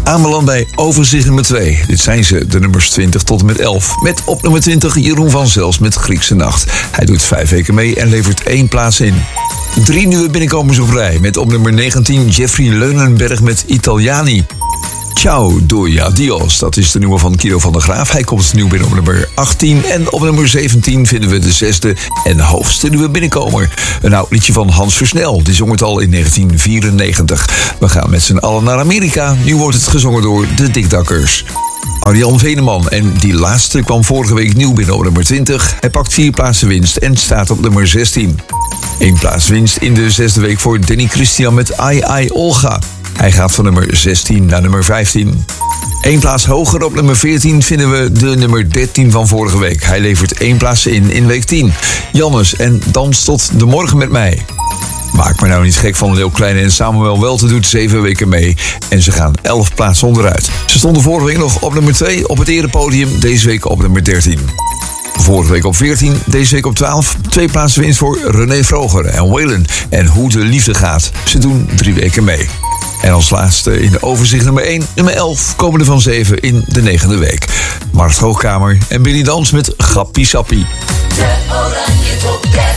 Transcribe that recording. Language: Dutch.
Aanbeland bij overzicht nummer 2. Dit zijn ze, de nummers 20 tot en met 11. Met op nummer 20 Jeroen van Zels met Griekse Nacht. Hij doet 5 weken mee en levert 1 plaats in. 3 nieuwe binnenkomers op rij. Met op nummer 19 Jeffrey Leunenberg met Italiani. Ciao, doei, adios. Dat is de nieuwe van Guido van der Graaf. Hij komt nieuw binnen op nummer 18. En op nummer 17 vinden we de 6e en hoogste nieuwe binnenkomer. Een oud liedje van Hans Versnel. Die zong het al in 1994. We gaan met z'n allen naar Amerika. Nu wordt het gezongen door de Dikdakkers. Arjan Veneman. En die laatste kwam vorige week nieuw binnen op nummer 20. Hij pakt 4 plaatsen winst en staat op nummer 16. 1 plaats winst in de 6e week voor Danny Christian met Ai Ai Olga. Hij gaat van nummer 16 naar nummer 15. 1 plaats hoger op nummer 14 vinden we de nummer 13 van vorige week. Hij levert 1 plaats in week 10. Jannes en Dans tot de morgen met mij. Maak me nou niet gek van Leeuw Kleine en Samuel Welte doet 7 weken mee. En ze gaan 11 plaatsen onderuit. Ze stonden vorige week nog op nummer 2 op het erepodium. Deze week op nummer 13. Vorige week op 14, deze week op 12. 2 plaatsen winst voor René Vroger en Waylon. En Hoe de Liefde gaat. Ze doen 3 weken mee. En als laatste in de overzicht nummer 1, nummer 11, komen er van 7 in de 9e week. Mart Hoogkamer en Billy Dans met Grappie Sappie. De Oranje Top 30.